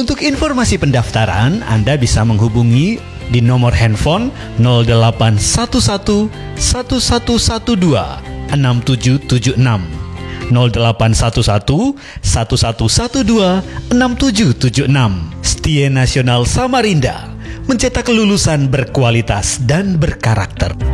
Untuk informasi pendaftaran, Anda bisa menghubungi di nomor handphone 0811 1112 6776, 0811 1112 6776. Setia Nasional Samarinda, mencetak kelulusan berkualitas dan berkarakter.